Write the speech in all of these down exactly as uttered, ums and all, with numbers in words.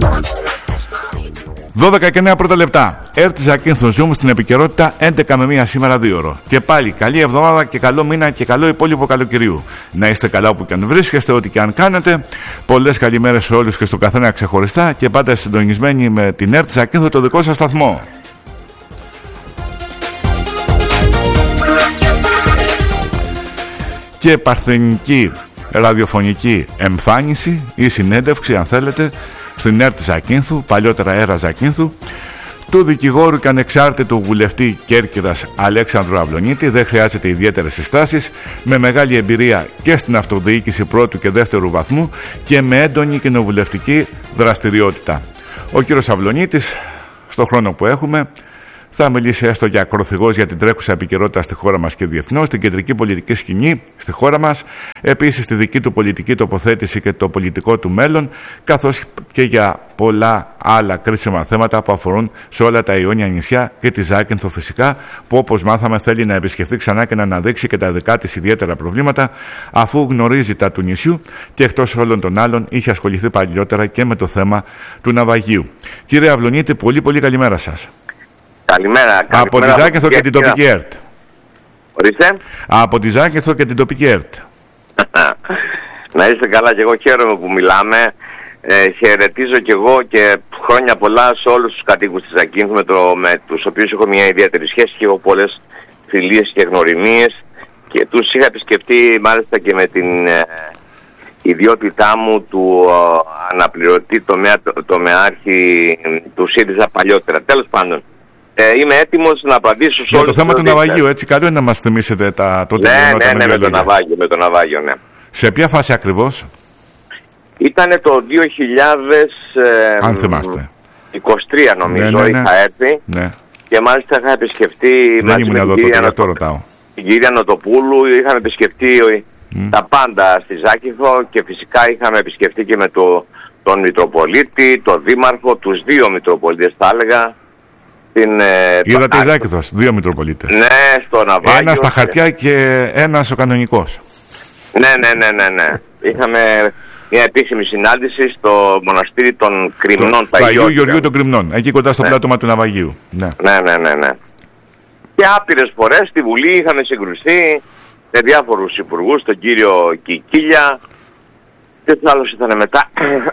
δώδεκα και εννέα πρώτα λεπτά. ΕΡΤ Ζακίνθου Zoom στην επικαιρότητα έντεκα με μία σήμερα δύο ώρο. Και πάλι καλή εβδομάδα και καλό μήνα και καλό υπόλοιπο καλοκαιριού. Να είστε καλά όπου και αν βρίσκεστε, ό,τι και αν κάνετε. Πολλές καλημέρες σε όλους και στο καθένα ξεχωριστά και πάντα συντονισμένοι με την ΕΡΤ Ζακίνθου, το δικό σας σταθμό. Και παρθενική ραδιοφωνική εμφάνιση ή συνέντευξη, αν θέλετε, στην ΕΡΤ Ζακίνθου, παλιότερα ΕΡΑ Ζακίνθου, του δικηγόρου και ανεξάρτητου βουλευτή Κέρκυρας Αλέξανδρου Αυλονίτη. Δεν χρειάζεται ιδιαίτερες συστάσεις, με μεγάλη εμπειρία και στην αυτοδιοίκηση πρώτου και δεύτερου βαθμού και με έντονη κοινοβουλευτική δραστηριότητα. Ο κύριος Αυλονίτης, στο χρόνο που έχουμε, θα μιλήσει έστω για ακροθυγός για την τρέχουσα επικαιρότητα στη χώρα μας και διεθνώς, την κεντρική πολιτική σκηνή στη χώρα μας, επίσης τη δική του πολιτική τοποθέτηση και το πολιτικό του μέλλον, καθώς και για πολλά άλλα κρίσιμα θέματα που αφορούν σε όλα τα Ιόνια νησιά και τη Ζάκυνθο φυσικά, που όπως μάθαμε θέλει να επισκεφθεί ξανά και να αναδείξει και τα δικά της ιδιαίτερα προβλήματα, αφού γνωρίζει τα του νησιού και εκτός όλων των άλλων είχε ασχοληθεί παλιότερα και με το θέμα του ναυαγίου. Κύριε Αυλονίτη, πολύ πολύ καλημέρα σας. Καλημέρα. Από τη Ζάκυνθο και την τοπική ΕΡΤ. Ορίστε. Από τη Ζάκυνθο και την τοπική ΕΡΤ. Να είστε καλά, και εγώ χαίρομαι που μιλάμε. Ε, χαιρετίζω και εγώ και χρόνια πολλά σε όλους τους κατοίκους της Ζακίνθου, με, το, με τους οποίους έχω μια ιδιαίτερη σχέση και έχω πολλές φιλίες και γνωριμίες, και τους είχα επισκεφτεί μάλιστα και με την ε, ιδιότητά μου του ε, αναπληρωτή τομέα, το, τομεάρχη του ΣΥΡΙΖΑ παλιότερα. Τέλος πάντων. Ε, είμαι έτοιμος να απαντήσω σε για όλους. το θέμα του ναυαγίου, έτσι, καλό είναι να μας θυμίσετε τα τότε. Ναι, ναι, ναι, με το ναυάγιο, με το ναυάγιο, ναι. Σε ποια φάση ακριβώς? Ήτανε το δύο χιλιάδες αν θυμάστε. είκοσι τρία νομίζω, ναι, ναι, ναι. Είχα έρθει, ναι. Και μάλιστα είχα επισκεφτεί δεν ήμουν εδώ τότε, Νοτο... το ρωτάω. Την κυρία Νοτοπούλου, είχαμε επισκεφτεί mm. τα πάντα στη Ζάκυνθο, και φυσικά είχαμε επισκεφτεί και με το, τον Μητροπολίτη, τον Δήμαρχο, τους δύο Μητροπολίτες θα έλεγα. Την, ε, είδατε η Ζάκυνθος, δύο Μητροπολίτες. Ναι, στο ναυάγιο. Ένας στα χαρτιά και ένας ο κανονικός. Ναι, ναι, ναι, ναι, ναι. Είχαμε μια επίσημη συνάντηση στο μοναστήρι των Κρυμνών. Το Αγίου Γεωργίου των Κρυμνών, εκεί κοντά στο ναι. πλάτωμα του ναυαγίου. Ναι. ναι, ναι, ναι, ναι. Και άπειρες φορές στη Βουλή είχαμε συγκρουστεί με διάφορους υπουργούς, τον κύριο Κικίλια, και τι άλλος ήταν μετά,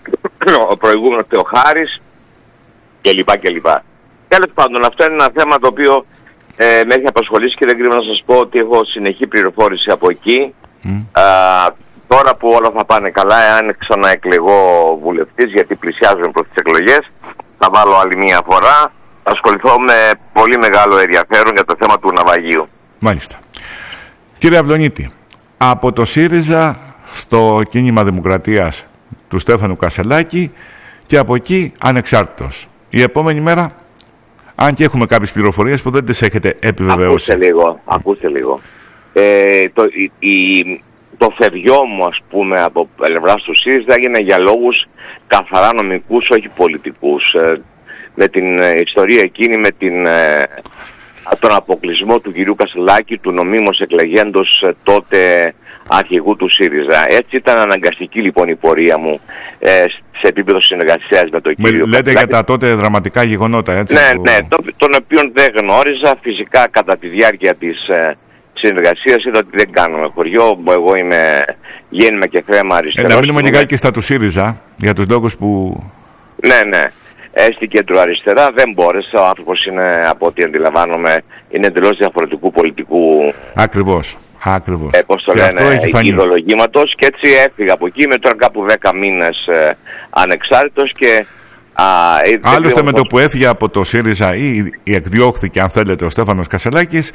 ο προηγούμενος Θεοχάρης, κλπ. κλπ. Τέλος πάντων, αυτό είναι ένα θέμα το οποίο ε, με έχει απασχολήσει και δεν κρύβω να σας πω ότι έχω συνεχή πληροφόρηση από εκεί. Mm. Α, τώρα που όλα θα πάνε καλά, εάν ξαναεκλεγώ βουλευτής, γιατί πλησιάζουμε προς τις εκλογές, θα βάλω άλλη μία φορά, θα ασχοληθώ με πολύ μεγάλο ενδιαφέρον για το θέμα του ναυαγίου. Μάλιστα. Κύριε Αυλονίτη, από το ΣΥΡΙΖΑ στο κίνημα Δημοκρατίας του Στέφανου Κασελάκη και από εκεί ανεξάρτητος. Η επόμενη μέρα, αν και έχουμε κάποιες πληροφορίες που δεν τις έχετε επιβεβαιώσει. Ακούστε λίγο, ακούστε λίγο. Ε, το, η, η, το φευγιό μου, ας πούμε, από πλευράς του ΣΥΡΙΖΑ έγινε για λόγους καθαρά νομικούς, όχι πολιτικούς. Ε, με την ε, ιστορία εκείνη, με την, ε, τον αποκλεισμό του κυρίου Κασελάκη, του νομίμως εκλεγέντος ε, τότε αρχηγού του ΣΥΡΙΖΑ. Έτσι ήταν αναγκαστική λοιπόν η πορεία μου ε, σε επίπεδο συνεργασίας με τον κύριο Κασελάκη. Λέτε για τα τότε δραματικά γεγονότα, έτσι. Ναι, που... ναι, το, τον οποίο δεν γνώριζα. Φυσικά κατά τη διάρκεια της ε, συνεργασίας είδα ότι δεν κάνουμε χωριό. Εγώ είμαι γέννημα και θρέμα αριστερός. Ε, να μείνουμε λιγάκι και στα του ΣΥΡΙΖΑ, για τους λόγους που... Ναι, ναι. Στη κεντροαριστερά δεν μπόρεσε. Ο άνθρωπος είναι, από ό,τι αντιλαμβάνομαι, είναι εντελώς διαφορετικού πολιτικού. Ακριβώς. Ακριβώς. Ε, πώς το και λένε, ιδεολογήματος. Και έτσι έφυγα από εκεί, με τώρα κάπου δέκα μήνες ε, ανεξάρτητος. Και α, ε, άλλωστε με το που έφυγε από το ΣΥΡΙΖΑ ή, ή εκδιώχθηκε, αν θέλετε, ο Στέφανος Κασελάκης,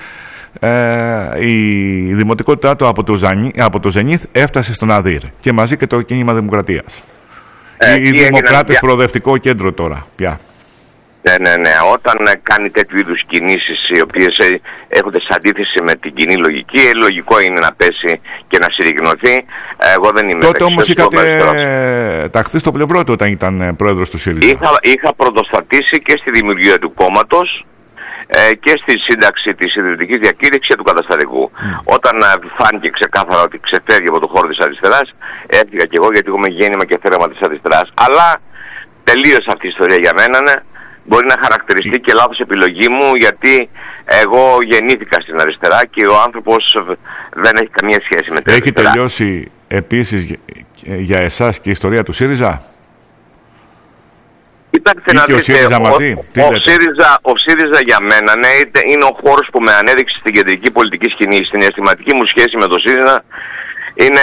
ε, η δημοτικότητά του από το, Ζανί, από το Ζενίθ έφτασε στον ΑΔΙΡ και μαζί και το κίνημα Δημοκρατίας. Ε, οι Δημοκράτες προοδευτικό κέντρο τώρα πια. Ναι, ναι, ναι. Όταν ε, κάνει τέτοιου είδους κινήσεις οι οποίες ε, έχονται σε αντίθεση με την κοινή λογική, ε, λογικό είναι να πέσει και να συρριγνωθεί. Ε, εγώ δεν είμαι τότε όμως είχατε ε, ταχθεί στο πλευρό του όταν ήταν ε, πρόεδρος του ΣΥΡΙΖΑ. Είχα, είχα πρωτοστατήσει και στη δημιουργία του κόμματος ε, και στη σύνταξη της ιδρυτικής διακήρυξης του καταστατικού. Mm. Όταν ε, φάνηκε ξεκάθαρα ότι ξεφεύγει από το χώρο της αριστεράς, έφυγα κι εγώ, γιατί εγώ είμαι γέννημα και θέρμα της αριστεράς. Αλλά τελείωσε αυτή η ιστορία για μένα. Ναι. Μπορεί να χαρακτηριστεί και λάθος επιλογή μου, γιατί εγώ γεννήθηκα στην αριστερά και ο άνθρωπος δεν έχει καμία σχέση με την έχει αριστερά. Έχει τελειώσει επίσης για εσάς και η ιστορία του ΣΥΡΙΖΑ? Κοιτάξτε να δείτε, ο ΣΥΡΙΖΑ μαζί? Ο, ο, ΣΥΡΙΖΑ, ο ΣΥΡΙΖΑ για μένα, ναι, είναι ο χώρος που με ανέδειξε στην κεντρική πολιτική σκηνή. Στην αισθηματική μου σχέση με το ΣΥΡΙΖΑ είναι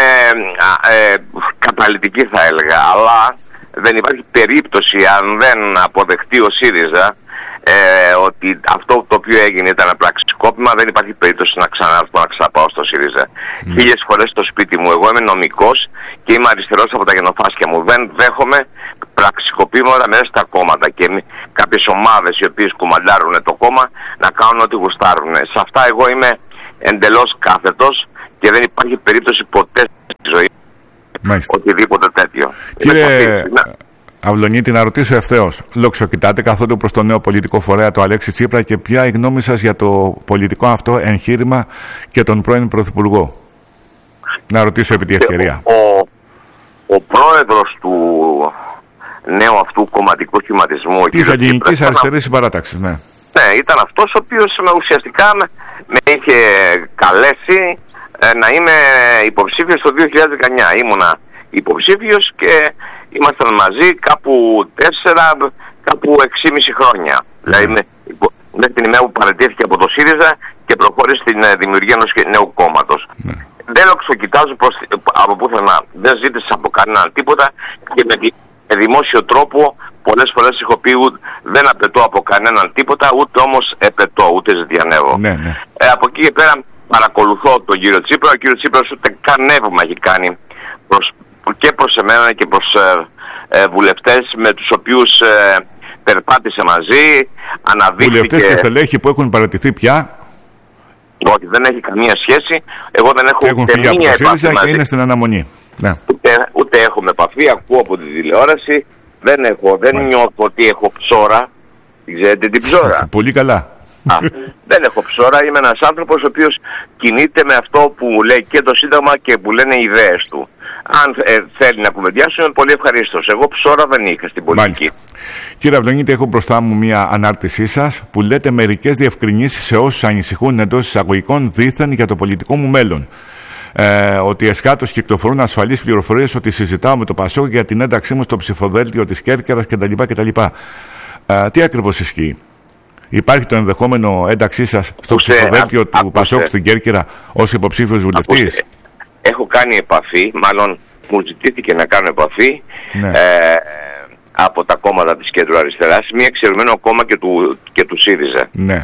ε, καταλυτική, θα έλεγα, αλλά δεν υπάρχει περίπτωση, αν δεν αποδεχτεί ο ΣΥΡΙΖΑ ε, ότι αυτό το οποίο έγινε ήταν πραξικόπημα, δεν υπάρχει περίπτωση να ξανάρθω να ξαναπάω στο ΣΥΡΙΖΑ. Mm. Χίλιες φορές στο σπίτι μου. Εγώ είμαι νομικός και είμαι αριστερός από τα γενοφάσκια μου. Δεν δέχομαι πραξικοπήματα μέσα στα κόμματα και κάποιες ομάδες οι οποίες κουμαντάρουν το κόμμα να κάνουν ό,τι γουστάρουν. Σε αυτά εγώ είμαι εντελώς κάθετος και δεν υπάρχει περίπτωση ποτέ στη ζωή Μάλιστα. οτιδήποτε τέτοιο. Κύριε Αυλονίτη, να ρωτήσω ευθέως, λοξοκοιτάτε καθόλου προς το νέο πολιτικό φορέα του Αλέξη Τσίπρα και ποια η γνώμη σας για το πολιτικό αυτό εγχείρημα και τον πρώην Πρωθυπουργό? Να ρωτήσω επί τη ευκαιρία. Ο, ο πρόεδρος του νέου αυτού κομματικού σχηματισμού της Ελληνικής Αριστερής Συμπαράταξης, ναι. Ναι, ήταν αυτός ο οποίος ουσιαστικά με, με είχε καλέσει ε, να είμαι υποψήφιος το δύο χιλιάδες δεκαεννιά. Ήμουνα υποψήφιος και ήμασταν μαζί κάπου τέσσερα, κάπου εξήμιση χρόνια. Mm. Δηλαδή με, μέχρι την ημέρα που παραιτήθηκε από το ΣΥΡΙΖΑ και προχώρησε στην ε, δημιουργία ενός νέου κόμματος. Mm. Δεν λοξοκοιτάζω προς, από πουθενά. Δεν ζήτησα από κανέναν τίποτα και με, με δημόσιο τρόπο πολλές φορές έχω πει δεν απαιτώ από κανέναν τίποτα, ούτε όμως επαιτώ, ούτε ζητιανεύω. Ναι, ναι. Ε, από εκεί και πέρα παρακολουθώ τον κύριο Τσίπρα. Ο κύριος Τσίπρας ούτε καν εύμα έχει κάνει προς, και προς εμένα και προς ε, ε, βουλευτές με τους οποίους ε, περπάτησε μαζί, αναδείχθηκε... Βουλευτές και στελέχη που έχουν παραιτηθεί πια. Όχι, δεν έχει καμία σχέση. Εγώ δεν έχω έχουν ούτε μία επαφή μαζί. Και είναι στην αναμονή. Ναι. Ούτε, ούτε έχουμε επαφή, ακούω από τη τηλεόραση. Δεν έχω, δεν Μάλιστα. νιώθω ότι έχω ψώρα. Ξέρετε την ψώρα? Πολύ καλά. Α, δεν έχω ψώρα. Είμαι ένας άνθρωπος ο οποίος κινείται με αυτό που λέει και το Σύνταγμα και που λένε οι ιδέες του. Αν ε, θέλει να κουβεντιάσουμε, πολύ ευχαρίστως. Εγώ ψώρα δεν είχα στην πολιτική. Μάλιστα. Κύριε Αυλονίτη, έχω μπροστά μου μια ανάρτησή σας που λέτε μερικές διευκρινήσεις σε όσους ανησυχούν εντός εισαγωγικών δήθεν για το πολιτικό μου μέλλον. Ε, ότι εσχάτως κυκλοφορούν ασφαλείς πληροφορίες ότι συζητάω με το Πασόκ για την ένταξή μου στο ψηφοδέλτιο της Κέρκυρας κτλ. κτλ. Ε, τι ακριβώς ισχύει? Υπάρχει το ενδεχόμενο ένταξή σας στο Ακούσε, ψηφοδέλτιο α, του ακούσε. Πασόκ στην Κέρκυρα ως υποψήφιος βουλευτής? Έχω κάνει επαφή, μάλλον μου ζητήθηκε να κάνω επαφή ναι. ε, από τα κόμματα της κέντρου αριστεράς, μια εξαιρουμένο κόμμα και του, και του ΣΥΡΙΖΑ. Ναι.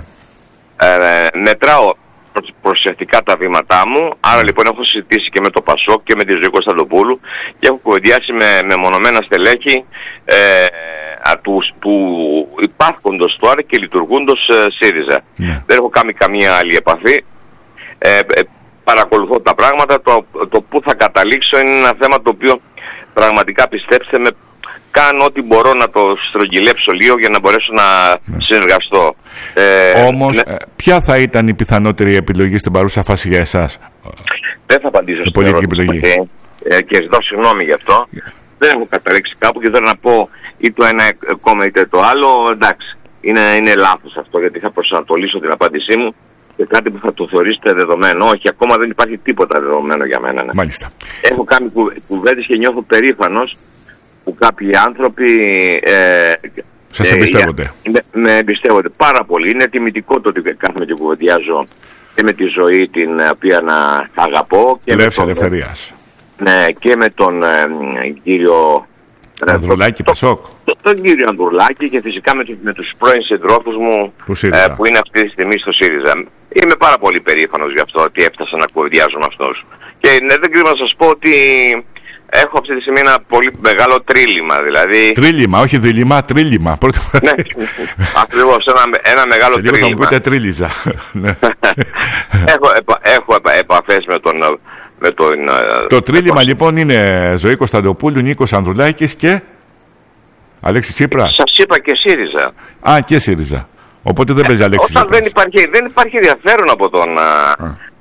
Ε, μετράω προσεκτικά τα βήματά μου, άρα λοιπόν έχω συζητήσει και με το Πασόκ και με τη Ζωή Κωνσταντοπούλου και έχω κουβεντιάσει με, με μονομένα στελέχη ε, του, του υπάρχοντος τώρα και λειτουργούντος ε, ΣΥΡΙΖΑ. Yeah. Δεν έχω κάνει καμία άλλη επαφή. Ε, ε, παρακολουθώ τα πράγματα. Το, το που θα καταλήξω είναι ένα θέμα το οποίο πραγματικά, πιστέψτε με, κάνω ό,τι μπορώ να το στρογγυλέψω λίγο για να μπορέσω να ναι. συνεργαστώ. Ε, Όμως, ναι. ποια θα ήταν η πιθανότερη επιλογή στην παρούσα φάση για εσάς? Δεν θα απαντήσω στην ερώτηση ε, και ζητώ συγγνώμη γι' αυτό. Yeah. Δεν έχω καταλήξει κάπου και θέλω να πω ή το ένα κόμμα είτε το άλλο. Εντάξει, είναι, είναι λάθος αυτό, γιατί θα προσανατολίσω την απάντησή μου και κάτι που θα το θεωρήσετε δεδομένο. Όχι, ακόμα δεν υπάρχει τίποτα δεδομένο για μένα. Ναι. Μάλιστα. Έχω κάνει κουβέντες και νιώθω περήφανος που κάποιοι άνθρωποι ε, σας εμπιστεύονται. Ε, με, με εμπιστεύονται πάρα πολύ. Είναι τιμητικό το ότι κάθομαι και κουβεντιάζω και με τη Ζωή την οποία να αγαπώ. Και Λεύση ελευθερίας. Ναι, και με τον ε, κύριο Ανδρουλάκη Πασόκ. Τον, τον κύριο Ανδρουλάκη και φυσικά με, με τους πρώην συντρόφους μου ε, που είναι αυτή τη στιγμή στο ΣΥΡΙΖΑ. Είμαι πάρα πολύ περήφανος γι' αυτό ότι έφτασα να κουβεντιάζω με αυτούς. Και ναι, δεν κρύβω να σας πω ότι έχω αυτή τη στιγμή ένα πολύ μεγάλο τρίλημα, δηλαδή... Τρίλημα, όχι δίλημα, τρίλημα. Ναι, ακριβώς, ένα, ένα μεγάλο σε τρίλημα. Θα μου πείτε τρίλιζα. έχω, επα, έχω επα, επαφές με τον... Με τον το τρίλημα λοιπόν είναι Ζωή Κωνσταντοπούλου, Νίκος Ανδρουλάκης και Αλέξη Τσίπρα. Σας είπα και ΣΥΡΙΖΑ. Α, και ΣΥΡΙΖΑ. Οπότε δεν παίζει Αλέξη Όταν δεν υπάρχει, δεν υπάρχει ενδιαφέρον από τον,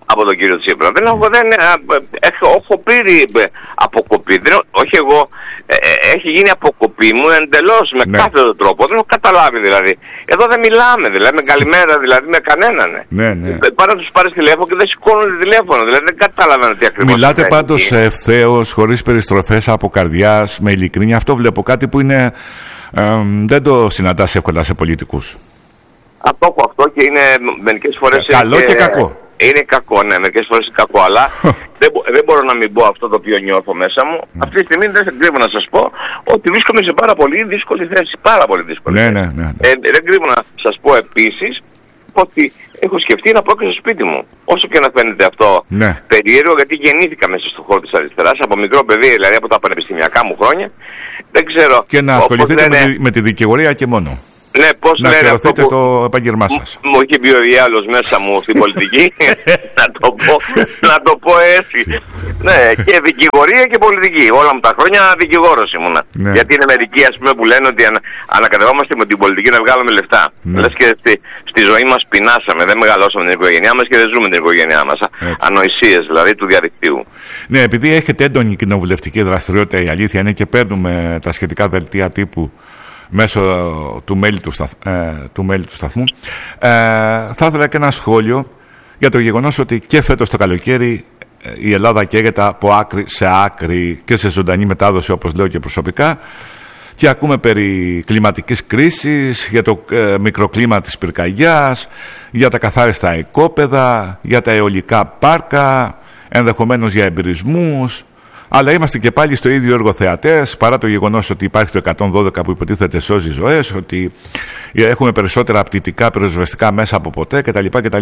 Από τον κύριο Τσίπρα. Δεν έχω, δεν, έχω, έχω πλήρη αποκοπή. Δεν, όχι εγώ, ε, έχει γίνει αποκοπή μου εντελώς με ναι. κάθε τρόπο. Δεν έχω καταλάβει δηλαδή. Εδώ δεν μιλάμε δηλαδή, με καλημέρα δηλαδή, με κανέναν. Ναι, ναι. Πάρα να τους πάρεις τηλέφωνο και δεν σηκώνουν τηλέφωνο. Δηλαδή δεν καταλαβαίνω τι ακριβώς. Μιλάτε πάντως ευθέως, χωρίς περιστροφές, από καρδιάς, με ειλικρίνεια. Αυτό βλέπω κάτι που είναι, ε, δεν το συναντάς εύκολα σε πολιτικούς. Αυτό έχω αυτό και είναι μερικές φορές... Καλό και, και κακό. Είναι κακό, ναι, μερικές φορές είναι κακό, αλλά δεν, δεν μπορώ να μην πω αυτό το οποίο νιώθω μέσα μου. Mm. Αυτή τη στιγμή δεν κρύβω να σας πω ότι βρίσκομαι σε πάρα πολύ δύσκολη θέση. Πάρα πολύ δύσκολη ναι, θέση. Ναι, ναι, ναι. Ε, δεν κρύβω να σας πω επίσης ότι έχω σκεφτεί να πω και στο σπίτι μου. Όσο και να φαίνεται αυτό ναι. περίεργο, γιατί γεννήθηκα μέσα στον χώρο της αριστεράς από μικρό παιδί, δηλαδή από τα πανεπιστημιακά μου χρόνια. Δεν ξέρω. Και να ασχοληθείτε λένε... με, τη, με τη δικηγορία και μόνο. Ναι, πώς να λένε αυτό που... στο επάγγελμά σας. Μου είχε πει ο διάλογος μέσα μου στην πολιτική, να, το πω, να το πω έτσι. Ναι, και δικηγορία και πολιτική. Όλα μου τα χρόνια δικηγόρος ήμουνα. Ναι. Γιατί είναι μερικοί ας πούμε που λένε ότι ανα, ανακατευόμαστε με την πολιτική να βγάλουμε λεφτά. Ναι. Λες και στη, στη ζωή μας πεινάσαμε, δεν μεγαλώσαμε την οικογένειά μας και δεν ζούμε την οικογένειά μας. Έτσι. Ανοησίες δηλαδή του διαδικτύου. Ναι, επειδή έχετε έντονη κοινοβουλευτική δραστηριότητα, η αλήθεια είναι, και παίρνουμε τα σχετικά δελτία τύπου μέσω του mail του, σταθ, ε, του, mail του σταθμού, ε, θα ήθελα και ένα σχόλιο για το γεγονός ότι και φέτος το καλοκαίρι ε, η Ελλάδα καίγεται από άκρη σε άκρη και σε ζωντανή μετάδοση, όπως λέω και προσωπικά, και ακούμε περί κλιματικής κρίσης, για το ε, μικροκλίμα της πυρκαγιάς, για τα καθάριστα οικόπεδα, για τα αιωλικά πάρκα, ενδεχομένως για εμπειρισμούς. Αλλά είμαστε και πάλι στο ίδιο έργο θεατές, παρά το γεγονός ότι υπάρχει το εκατόν δώδεκα που υποτίθεται σώζει ζωές, ότι έχουμε περισσότερα απτυτικά πυροσβεστικά μέσα από ποτέ κτλ. κτλ.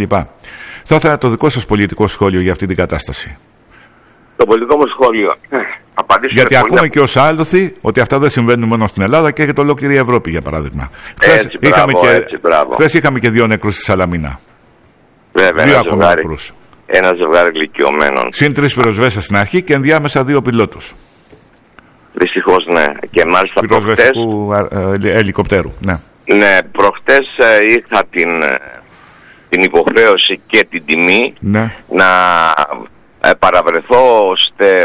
Θα ήθελα το δικό σας πολιτικό σχόλιο για αυτή την κατάσταση. Το πολιτικό μου σχόλιο. Γιατί ακούμε πολύ... και ως άλοθη ότι αυτά δεν συμβαίνουν μόνο στην Ελλάδα και για το ολόκληρη Ευρώπη, για παράδειγμα. Έτσι, Χθες είχαμε, και... είχαμε και δύο νεκρούς στη Σαλαμίνα. Βέβαια, δύο ακόμα νεκρούς. Ένα ζευγάρι ηλικιωμένων. Συν τρεις πυροσβέστες στην αρχή και ενδιάμεσα δύο πιλότους. Δυστυχώς, ναι. Και μάλιστα πυροσβεστικού προχτές... ελικοπτέρου, ναι. Ναι, προχτές ε, είχα την, την υποχρέωση και την τιμή ναι. να ε, παραβρεθώ στε,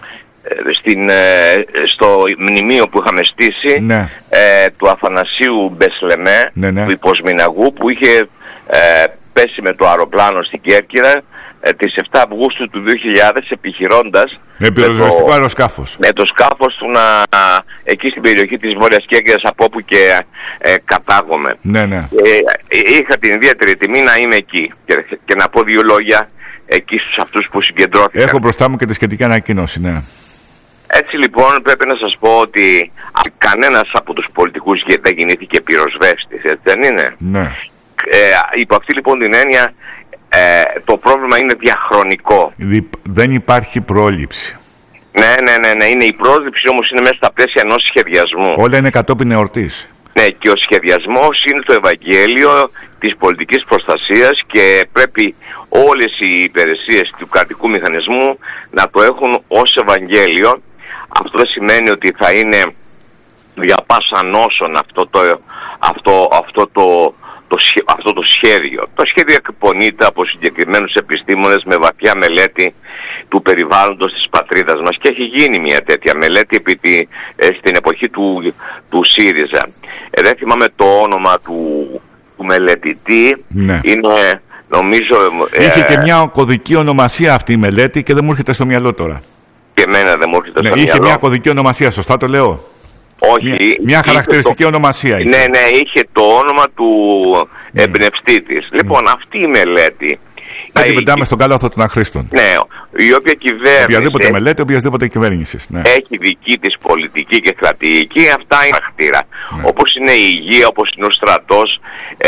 ε, στην, ε, στο μνημείο που είχαμε στήσει ναι. ε, του Αφανασίου Μπεσλεμέ, ναι, ναι. του Υποσμηναγού, που είχε ε, πέσει με το αεροπλάνο στην Κέρκυρα τις εφτά Αυγούστου του δύο χιλιάδες, επιχειρώντας με πυροσβεστικό το, αεροσκάφος με το σκάφος του να, εκεί στην περιοχή της Βόρειας Κέρκυρας, από όπου και ε, κατάγομαι. Ναι, ναι. Ε, είχα την ιδιαίτερη τιμή να είμαι εκεί και, και να πω δύο λόγια εκεί στους αυτούς που συγκεντρώθηκαν. Έχω μπροστά μου και τη σχετική ανακοίνωση, ναι. Έτσι λοιπόν πρέπει να σας πω ότι κανένας από τους πολιτικούς δεν γεννήθηκε πυροσβέστης, έτσι δεν είναι? Ναι. Ε, υπό αυτή λοιπόν την έννοια ε, το πρόβλημα είναι διαχρονικό. Δεν υπάρχει πρόληψη. Ναι, ναι, ναι, ναι. Είναι η πρόληψη, όμως είναι μέσα στα πλαίσια ενός σχεδιασμού. Όλα είναι κατόπιν εορτής. Ναι, και ο σχεδιασμός είναι το Ευαγγέλιο της πολιτικής προστασίας και πρέπει όλες οι υπηρεσίες του κρατικού μηχανισμού να το έχουν ως Ευαγγέλιο. Αυτό δεν σημαίνει ότι θα είναι για πάσα νόσον αυτό το, αυτό, αυτό το, το, αυτό το σχέδιο. Το σχέδιο εκπονείται από συγκεκριμένους επιστήμονες με βαθιά μελέτη του περιβάλλοντος της πατρίδας μας και έχει γίνει μια τέτοια μελέτη επί τη, ε, στην εποχή του, του ΣΥΡΙΖΑ. Ε, δεν θυμάμαι το όνομα του, του μελετητή. Ναι. Είναι νομίζω... Ε, Είχε και μια κωδική ονομασία αυτή η μελέτη και δεν μου έρχεται στο μυαλό τώρα. Και εμένα δεν μου έρχεται ναι, στο είχε μυαλό. Είχε μια κωδική ονομασία, σωστά το λέω? Όχι. Μια, μια χαρακτηριστική το... ονομασία είχε. Ναι, ναι, είχε το όνομα του ναι. εμπνευστή της. Ναι. Λοιπόν, αυτή η μελέτη... Δεν την πετάμε στον κάλαθο των αχρήστων. Ναι, η οποία κυβέρνηση... Οποιαδήποτε μελέτη, οποιασδήποτε κυβέρνηση. Ναι. Έχει δική της πολιτική και στρατηγική, αυτά είναι χαρακτήρα. Ναι. Όπως είναι η υγεία, όπως είναι ο στρατός, ε,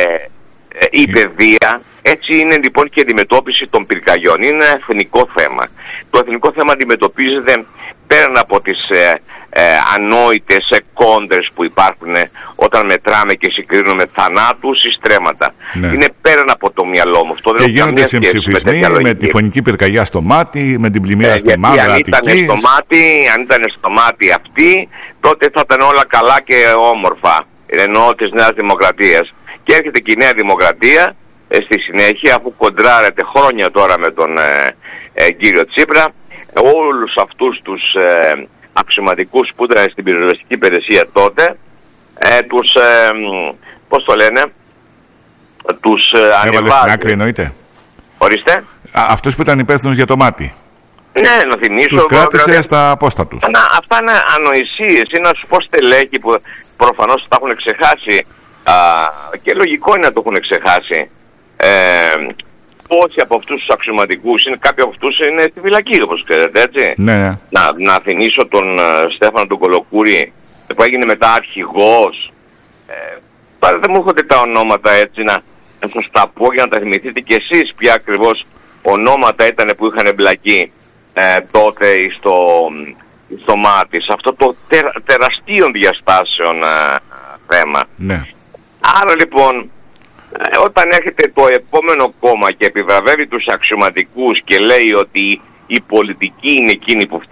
ε, η παιδεία. Έτσι είναι λοιπόν και η αντιμετώπιση των πυρκαγιών. Είναι ένα εθνικό θέμα. Το εθνικό θέμα αντιμετωπίζεται πέραν από τις ε, ε, ανόητες κόντρες που υπάρχουν όταν μετράμε και συγκρίνουμε θανάτους ή στρέμματα. Ναι. Είναι πέραν από το μυαλό μου. Αυτό και δεν γίνονται συμψηφισμοί με, με τη φωνική πυρκαγιά στο μάτι, με την πλημμύρα ε, στη Μαύρα Αττικής. Αν ήταν στο μάτι, αν ήταν στο μάτι αυτή, τότε θα ήταν όλα καλά και όμορφα. Εννοώ της Νέας Δημοκρατίας. Και έρχεται και η Νέα Δημοκρατία ε, στη συνέχεια, αφού κοντράρεται χρόνια τώρα με τον ε, ε, κύριο Τσίπρα, όλους αυτούς τους ε, αξιωματικούς που ήταν στην πυροσβεστική υπηρεσία τότε, ε, τους, ε, πώς το λένε, τους ε, ανεβάζει. Έβαλε στην άκρη, εννοείται. Ορίστε. Α, αυτούς που ήταν υπεύθυνους για το μάτι. Ναι, να θυμίσω. Τους κράτησε δηλαδή, στα πόστα τους. Να, αυτά είναι ανοησίες. Είναι να σου πω στελέχη που προφανώς τα έχουν ξεχάσει, α, και λογικό είναι να το έχουν ξεχάσει. Ε, πόσοι από αυτούς τους αξιωματικούς, είναι, κάποιοι από αυτούς είναι στη φυλακή, όπως ξέρετε, έτσι. Ναι, ναι. Να, να θυμίσω τον uh, Στέφανο τον Κολοκούρη, που έγινε μετά αρχηγός. Ε, Τώρα δεν μου έρχονται τα ονόματα, έτσι να, να σας τα πω για να τα θυμηθείτε κι εσείς ποια ακριβώς ονόματα ήταν που είχαν εμπλακεί ε, τότε στο, στο μάτι, σε αυτό το τερ, τεραστίων διαστάσεων ε, θέμα. Ναι. Άρα λοιπόν, ε, όταν έρχεται το επόμενο κόμμα και επιβραβεύει τους αξιωματικούς και λέει ότι η πολιτική είναι εκείνη που φταίει